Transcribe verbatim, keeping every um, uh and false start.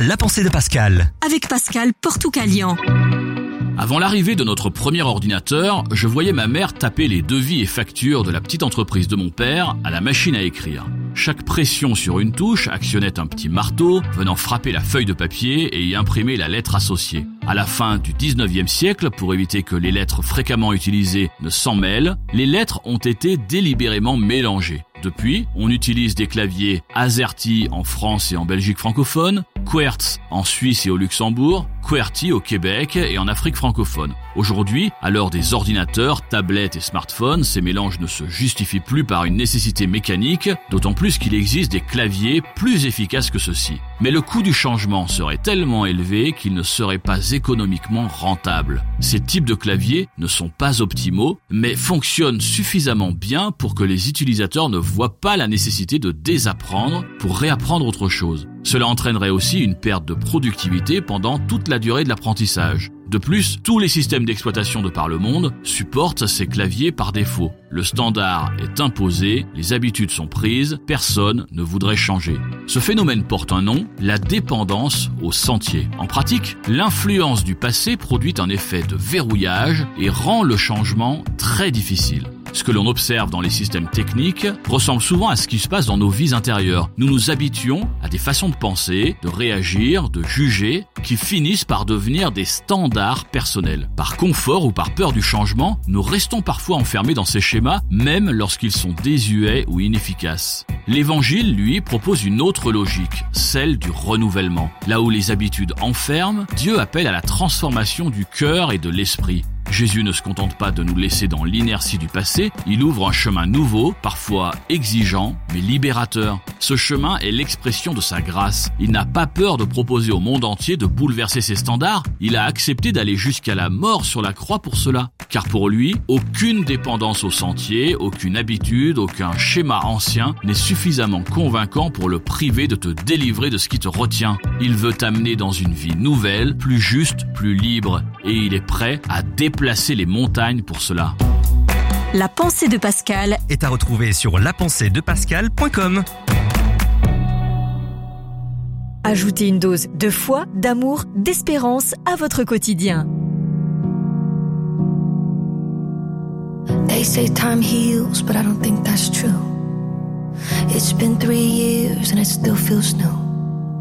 la pensée de Pascal. Avec Pascal Portoucalian. Avant l'arrivée de notre premier ordinateur, je voyais ma mère taper les devis et factures de la petite entreprise de mon père à la machine à écrire. Chaque pression sur une touche actionnait un petit marteau venant frapper la feuille de papier et y imprimer la lettre associée. À la fin du dix-neuvième siècle, pour éviter que les lettres fréquemment utilisées ne s'emmêlent, les lettres ont été délibérément mélangées. Depuis, on utilise des claviers AZERTY en France et en Belgique francophone, QWERTZ en Suisse et au Luxembourg, QWERTY au Québec et en Afrique francophone. Aujourd'hui, à l'heure des ordinateurs, tablettes et smartphones, ces mélanges ne se justifient plus par une nécessité mécanique, d'autant plus qu'il existe des claviers plus efficaces que ceux-ci. Mais le coût du changement serait tellement élevé qu'il ne serait pas économiquement rentable. Ces types de claviers ne sont pas optimaux, mais fonctionnent suffisamment bien pour que les utilisateurs ne voient pas la nécessité de désapprendre pour réapprendre autre chose. Cela entraînerait aussi une perte de productivité pendant toute la durée de l'apprentissage. De plus, tous les systèmes d'exploitation de par le monde supportent ces claviers par défaut. Le standard est imposé, les habitudes sont prises, personne ne voudrait changer. Ce phénomène porte un nom, la dépendance au sentier. En pratique, l'influence du passé produit un effet de verrouillage et rend le changement très difficile. Ce que l'on observe dans les systèmes techniques ressemble souvent à ce qui se passe dans nos vies intérieures. Nous nous habituons à des façons de penser, de réagir, de juger, qui finissent par devenir des standards personnels. Par confort ou par peur du changement, nous restons parfois enfermés dans ces schémas, même lorsqu'ils sont désuets ou inefficaces. L'Évangile, lui, propose une autre logique, celle du renouvellement. Là où les habitudes enferment, Dieu appelle à la transformation du cœur et de l'esprit. Jésus ne se contente pas de nous laisser dans l'inertie du passé, il ouvre un chemin nouveau, parfois exigeant, mais libérateur. Ce chemin est l'expression de sa grâce. Il n'a pas peur de proposer au monde entier de bouleverser ses standards, il a accepté d'aller jusqu'à la mort sur la croix pour cela. Car pour lui, aucune dépendance au sentier, aucune habitude, aucun schéma ancien n'est suffisamment convaincant pour le priver de te délivrer de ce qui te retient. Il veut t'amener dans une vie nouvelle, plus juste, plus libre, et il est prêt à déplacer les montagnes pour cela. La pensée de Pascal Est à retrouver sur la pensée de pascal point com. Ajoutez une dose de foi, d'amour, d'espérance à votre quotidien. They say time heals, but I don't think that's true. It's been three years and it still feels new.